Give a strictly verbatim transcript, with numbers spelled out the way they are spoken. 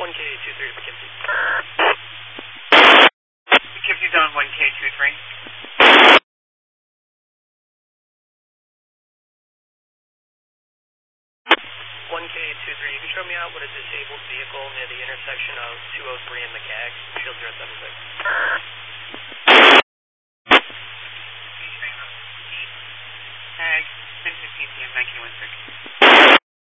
one K two three to Poughkeepsie. Poughkeepsie zone one K two three. one K two three, you can show me out what a disabled vehicle near the intersection of two oh three and McCagg, Shield zero seven six.